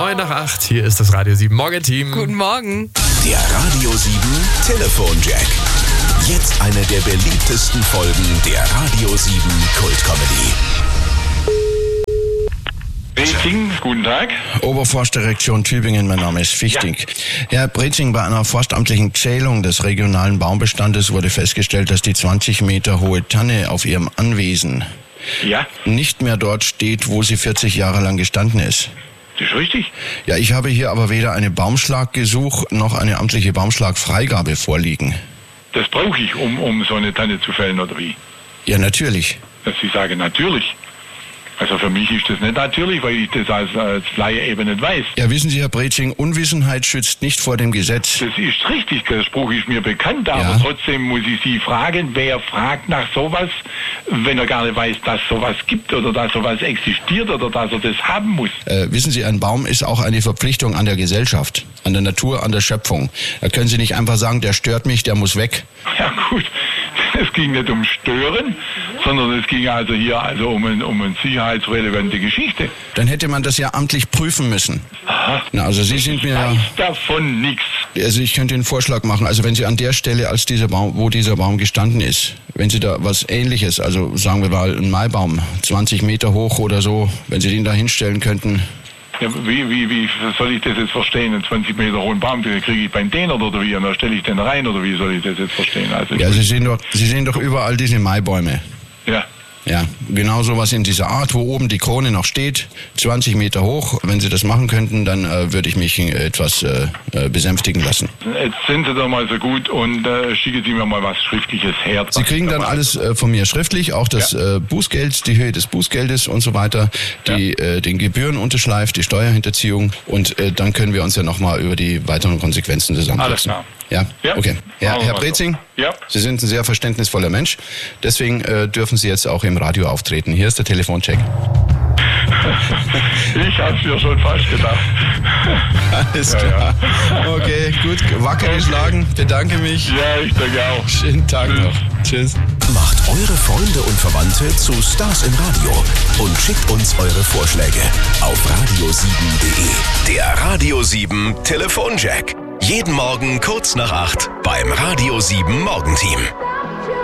7:09. Hier ist das Radio 7 Morgenteam. Guten Morgen. Der Radio 7 Telefonjack. Jetzt eine der beliebtesten Folgen der Radio 7 Kultcomedy. Brezing, guten Tag. Oberforstdirektion Tübingen, mein Name ist Fichting. Ja. Herr Brezing, bei einer forstamtlichen Zählung des regionalen Baumbestandes wurde festgestellt, dass die 20 Meter hohe Tanne auf Ihrem Anwesen nicht mehr dort steht, wo sie 40 Jahre lang gestanden ist. Das ist richtig. Ja, ich habe hier aber weder eine Baumschlaggesuch noch eine amtliche Baumschlagfreigabe vorliegen. Das brauche ich, um so eine Tanne zu fällen, oder wie? Ja, natürlich. Sie sagen natürlich. Also für mich ist das nicht natürlich, weil ich das als Laie eben nicht weiß. Ja, wissen Sie, Herr Brezing, Unwissenheit schützt nicht vor dem Gesetz. Das ist richtig, der Spruch ist mir bekannt, aber trotzdem muss ich Sie fragen, wer fragt nach sowas, wenn er gar nicht weiß, dass sowas gibt oder dass sowas existiert oder dass er das haben muss. Wissen Sie, ein Baum ist auch eine Verpflichtung an der Gesellschaft, an der Natur, an der Schöpfung. Da können Sie nicht einfach sagen, der stört mich, der muss weg. Ja gut, es ging nicht um Stören, sondern es ging also hier um eine sicherheitsrelevante Geschichte. Dann hätte man das ja amtlich prüfen müssen. Aha. Na, also Sie sind mir... Ich weiß davon nichts. Also ich könnte einen Vorschlag machen. Also wenn Sie an der Stelle, wo dieser Baum gestanden ist, wenn Sie da was Ähnliches, also sagen wir mal einen Maibaum, 20 Meter hoch oder so, wenn Sie den da hinstellen könnten... Ja, wie soll ich das jetzt verstehen? Einen 20 Meter hohen Baum, den kriege ich beim Däner oder wie? Und da stelle ich den rein oder wie soll ich das jetzt verstehen? Also ja, Sie sehen doch überall diese Maibäume. Ja. Ja, genau sowas in dieser Art, wo oben die Krone noch steht, 20 Meter hoch. Wenn Sie das machen könnten, dann würde ich mich etwas besänftigen lassen. Jetzt sind Sie doch mal so gut und schicken Sie mir mal was Schriftliches her. Sie kriegen dann alles von mir schriftlich, auch das Bußgeld, die Höhe des Bußgeldes und so weiter, den Gebührenunterschleif, die Steuerhinterziehung und dann können wir uns ja nochmal über die weiteren Konsequenzen zusammensetzen. Alles klar. Ja? Okay. Ja, Herr Brezing, Sie sind ein sehr verständnisvoller Mensch, deswegen dürfen Sie jetzt auch im Radio auftreten. Hier ist der Telefoncheck. Ich hab's mir schon fast gedacht. Alles klar. Ja. Okay, gut, wacker geschlagen, bedanke mich. Ja, ich danke auch. Schönen Tag noch. Tschüss. Macht eure Freunde und Verwandte zu Stars im Radio und schickt uns eure Vorschläge auf radio7.de. Der Radio 7 Telefonjack. Jeden Morgen kurz nach 8 beim Radio 7 Morgenteam.